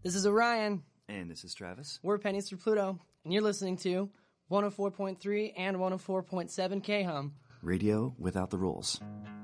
This is Orion. And this is Travis. We're Pennies for Pluto, and you're listening to 104.3 and 104.7 K-Hum. Radio without the rules.